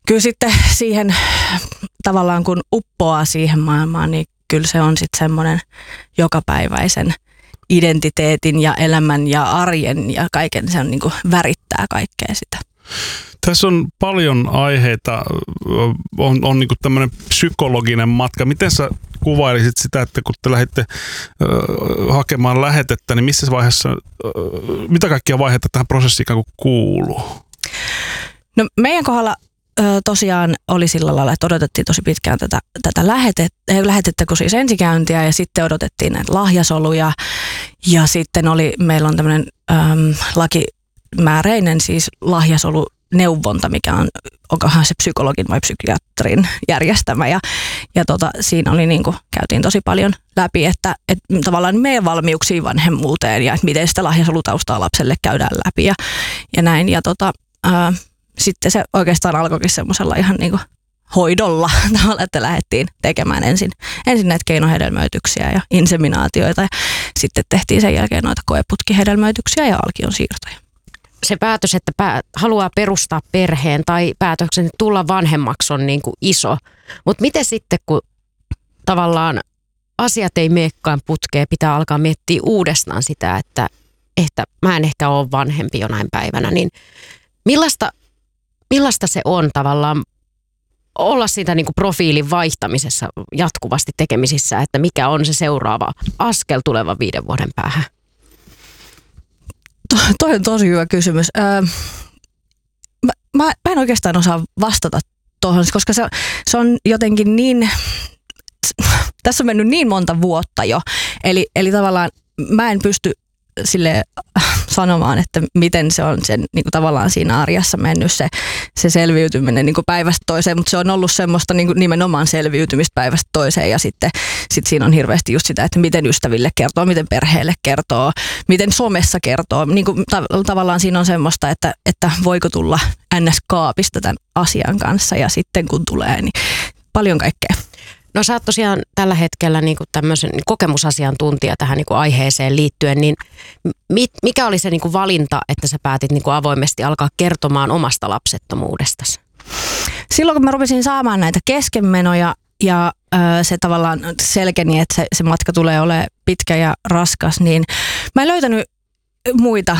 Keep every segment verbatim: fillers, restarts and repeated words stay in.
Kyllä sitten siihen tavallaan kun uppoaa siihen maailmaan, niin kyllä se on sitten semmoinen jokapäiväisen identiteetin ja elämän ja arjen ja kaiken, se on niin kuin värittää kaikkea sitä. Tässä on paljon aiheita, on, on niin kuin tämmöinen psykologinen matka. Miten sä kuvailisit sitä, että kun te lähditte äh, hakemaan lähetettä, niin missä vaiheessa, äh, mitä kaikkia vaiheita tähän prosessiin ikään kuin kuuluu? No meidän kohdalla äh, tosiaan oli sillä lailla, että odotettiin tosi pitkään tätä, tätä lähetettä, lähetettä, kun siis ensikäyntiä ja sitten odotettiin näitä lahjasoluja ja sitten oli, meillä on tämmöinen ähm, lakimääräinen siis lahjasolu neuvonta, mikä on, onkohan se psykologin vai psykiatrin järjestämä ja, ja tota, siinä oli niin kuin, käytiin tosi paljon läpi, että, että tavallaan meidän valmiuksia vanhemmuuteen ja että miten sitä lahjasolutaustaa lapselle käydään läpi ja, ja näin ja tota, ää, sitten se oikeastaan alkoikin semmoisella ihan niin kuin hoidolla tavalla, että lähdettiin tekemään ensin, ensin näitä keinohedelmöityksiä ja inseminaatioita ja sitten tehtiin sen jälkeen noita koeputkihedelmöityksiä ja alkion siirtoja. Se päätös, että pää, haluaa perustaa perheen tai päätöksen tulla vanhemmaksi on niin kuin iso. Mutta miten sitten, kun tavallaan asiat ei meekään putkeen, pitää alkaa miettiä uudestaan sitä, että, että mä en ehkä ole vanhempi jonain päivänä, niin millaista, millaista se on tavallaan olla siitä niin kuin profiilin vaihtamisessa jatkuvasti tekemisissä, että mikä on se seuraava askel tulevan viiden vuoden päähän? Toi on tosi hyvä kysymys. Öö, mä, mä en oikeastaan osaa vastata tuohon, koska se, se on jotenkin niin, tässä on mennyt niin monta vuotta jo, eli, eli tavallaan mä en pysty sille sanomaan, että miten se on sen, niin kuin tavallaan siinä arjessa mennyt se, se selviytyminen niin kuin päivästä toiseen, mutta se on ollut semmoista niin kuin nimenomaan selviytymistä päivästä toiseen ja sitten sit siinä on hirveästi just sitä, että miten ystäville kertoo, miten perheelle kertoo, miten somessa kertoo. Niin kuin tav- tavallaan siinä on semmoista, että, että voiko tulla ns. Kaapista tämän asian kanssa ja sitten kun tulee, niin paljon kaikkea. No sä oot tosiaan tällä hetkellä niin kuin tämmöisen kokemusasiantuntija tähän niin kuin aiheeseen liittyen, niin mit, mikä oli se niin kuin valinta, että sä päätit niin kuin avoimesti alkaa kertomaan omasta lapsettomuudestasi? Silloin kun mä rupesin saamaan näitä keskenmenoja ja ö, se tavallaan selkeni, että se, se matka tulee olemaan pitkä ja raskas, niin mä en löytänyt muita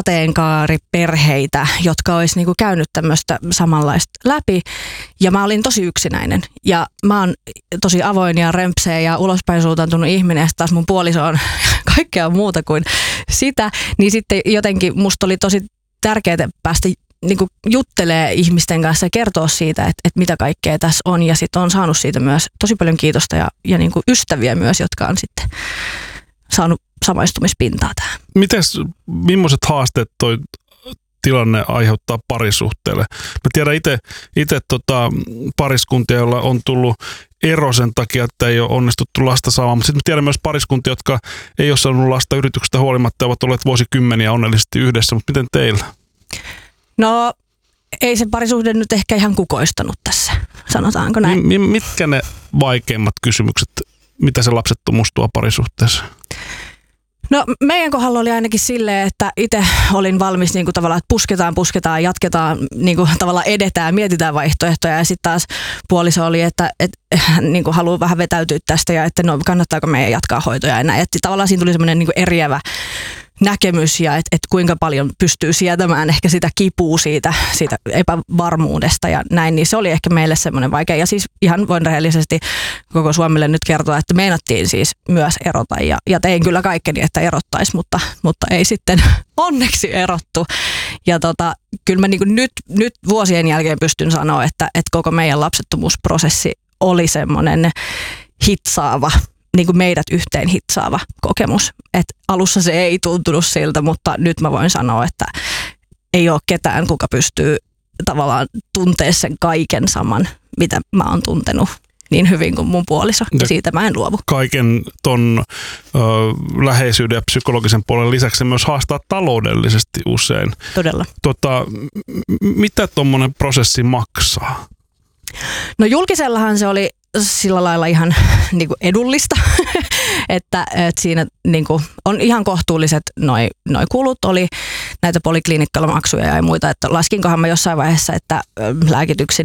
sateenkaariperheitä, jotka olisi niinku käynyt tämmöistä samanlaista läpi. Ja mä olin tosi yksinäinen. Ja mä oon tosi avoin ja rempseä ja ulospäin suuntautunut ihminen. Ja taas mun puoliso on kaikkea muuta kuin sitä. Niin sitten jotenkin musta oli tosi tärkeää päästä niinku juttelee ihmisten kanssa ja kertoa siitä, että, että mitä kaikkea tässä on. Ja sitten on saanut siitä myös tosi paljon kiitosta ja, ja niinku ystäviä myös, jotka on sitten saanut samaistumispintaa tähän. Mites, millaiset haasteet toi tilanne aiheuttaa parisuhteelle? Mä tiedän itse itse tota, pariskuntia, joilla on tullut ero sen takia, että ei ole onnistuttu lasta saamaan, mutta sitten mä tiedän myös pariskuntia, jotka ei ole saanut lasta yrityksestä huolimatta, ovat olleet vuosikymmeniä onnellisesti yhdessä, mutta miten teillä? No ei se parisuhde nyt ehkä ihan kukoistanut tässä, sanotaanko näin. M- mitkä ne vaikeimmat kysymykset, mitä se lapsettomuus tuo parisuhteessa? No meidän kohdalla oli ainakin silleen, että itse olin valmis niin kuin tavallaan, että pusketaan, pusketaan, jatketaan, niin kuin tavallaan edetään, mietitään vaihtoehtoja ja sitten taas puoliso oli, että et, niin kuin haluaa vähän vetäytyä tästä ja että no kannattaako meidän jatkaa hoitoja ja näin. Että tavallaan siinä tuli semmoinen niin kuin eriävä näkemys ja että et kuinka paljon pystyy sietämään ehkä sitä kipua siitä, siitä epävarmuudesta ja näin, niin se oli ehkä meille semmoinen vaikea. Ja siis ihan voin rehellisesti koko Suomelle nyt kertoa, että meinattiin siis myös erota ja, ja tein kyllä kaikkeni, että erottaisi, mutta, mutta ei sitten onneksi erottu. Ja tota, kyllä mä niin kuin nyt, nyt vuosien jälkeen pystyn sanoa, että, että koko meidän lapsettomuusprosessi oli semmoinen hitsaava, niin kuin meidät yhteen hitsaava kokemus. Et alussa se ei tuntunut siltä, mutta nyt mä voin sanoa, että ei ole ketään, kuka pystyy tavallaan tuntea sen kaiken saman, mitä mä oon tuntenut niin hyvin kuin mun puoliso. Ja siitä mä en luovu. Kaiken ton ö, läheisyyden ja psykologisen puolen lisäksi se myös haastaa taloudellisesti usein. Todella. Tota, mitä tommonen prosessi maksaa? No julkisellahan se oli sillä lailla ihan niin kuin edullista, että, että siinä niin kuin on ihan kohtuulliset noi, noi kulut, oli näitä poliklinikkamaksuja ja muita, että laskinkohan mä jossain vaiheessa, että lääkityksen